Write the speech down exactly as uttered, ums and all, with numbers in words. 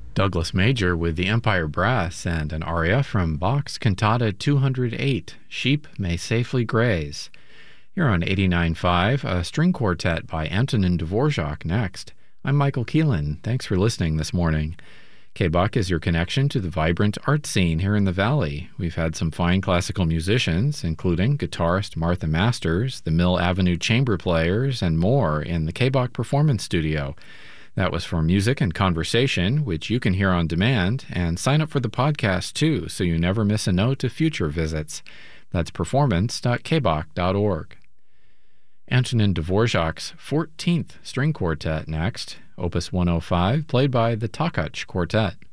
Douglas Major with the Empire Brass and an aria from Bach's Cantata two hundred eight, Sheep May Safely Graze. Here on eighty-nine point five, a string quartet by Antonin Dvorak next. I'm Michael Keelan. Thanks for listening this morning. K-Buck is your connection to the vibrant art scene here in the Valley. We've had some fine classical musicians, including guitarist Martha Masters, the Mill Avenue Chamber Players, and more in the K-Buck Performance Studio. That was for Music and Conversation, which you can hear on demand, and sign up for the podcast too, so you never miss a note of future visits. That's performance dot k buck dot org. Antonin Dvorak's fourteenth String Quartet next, Opus one oh five, played by the Takács Quartet.